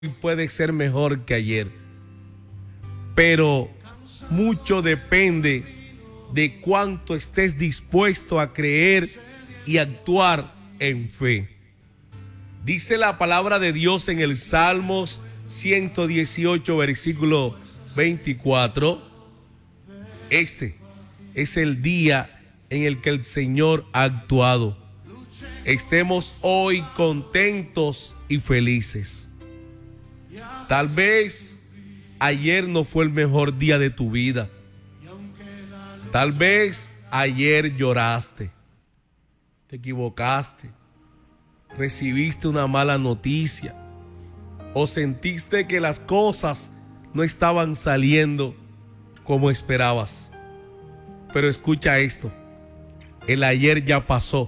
puede ser mejor que ayer, pero mucho depende de cuánto estés dispuesto a creer y actuar en fe. Dice la palabra de Dios en el Salmos 118, versículo 24. Este es el día en el que el Señor ha actuado. Estemos hoy contentos y felices. Tal vez ayer no fue el mejor día de tu vida. Tal vez ayer lloraste, te equivocaste, recibiste una mala noticia o sentiste que las cosas no estaban saliendo como esperabas. Pero escucha esto, el ayer ya pasó.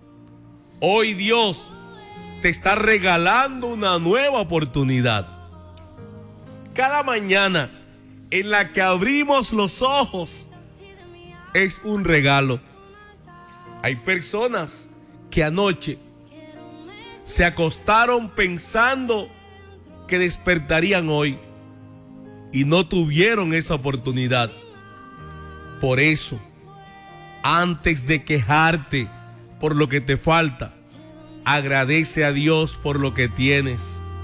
Hoy Dios te está regalando una nueva oportunidad. Cada mañana en la que abrimos los ojos es un regalo. Hay personas que anoche se acostaron pensando que despertarían hoy y no tuvieron esa oportunidad. Por eso, antes de quejarte por lo que te falta, agradece a Dios por lo que tienes,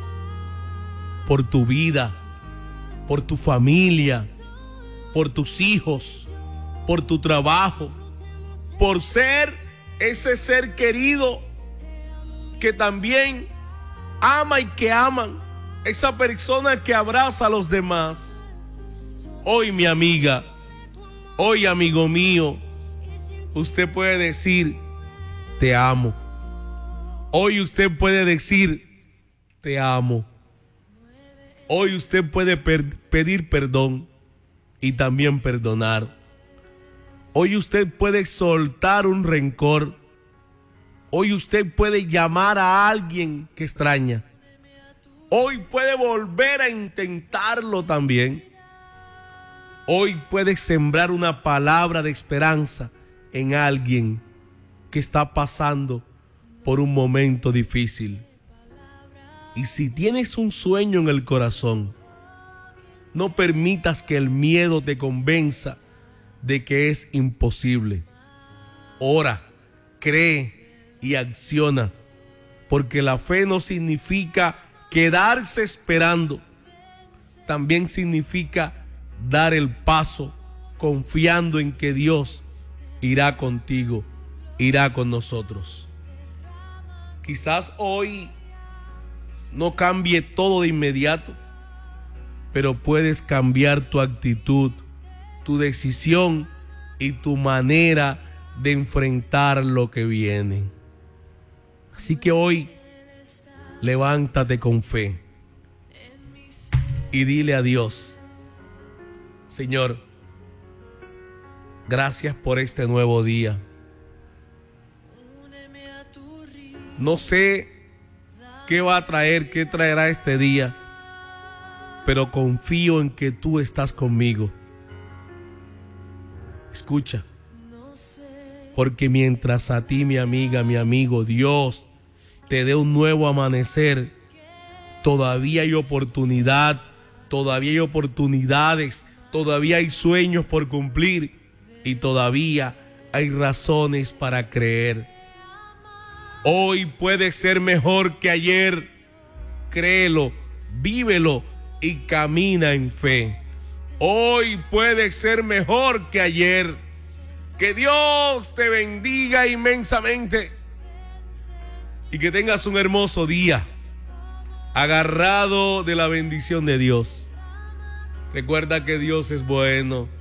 por tu vida, por tu familia, por tus hijos, por tu trabajo, por ser ese ser querido que también ama y que aman, esa persona que abraza a los demás. Hoy, mi amiga, hoy, amigo mío, usted puede decir, te amo. Hoy usted puede decir, te amo. Hoy usted puede pedir perdón y también perdonar. Hoy usted puede soltar un rencor. Hoy usted puede llamar a alguien que extraña. Hoy puede volver a intentarlo también. Hoy puede sembrar una palabra de esperanza en alguien que está pasando por un momento difícil. Y si tienes un sueño en el corazón, no permitas que el miedo te convenza de que es imposible. Ora, cree y acciona, porque la fe no significa quedarse esperando, también significa dar el paso confiando en que Dios irá contigo, irá con nosotros. Quizás hoy no cambie todo de inmediato, pero puedes cambiar tu actitud, tu decisión y tu manera de enfrentar lo que viene. Así que hoy, levántate con fe y dile a Dios, Señor, gracias por este nuevo día. No sé qué va a traer, qué traerá este día, pero confío en que tú estás conmigo. Escucha, porque mientras a ti, mi amiga, mi amigo, Dios te dé un nuevo amanecer, todavía hay oportunidad, todavía hay oportunidades, todavía hay sueños por cumplir y todavía hay razones para creer. Hoy puede ser mejor que ayer. Créelo, vívelo y camina en fe. Hoy puede ser mejor que ayer. Que Dios te bendiga inmensamente y que tengas un hermoso día, agarrado de la bendición de Dios. Recuerda que Dios es bueno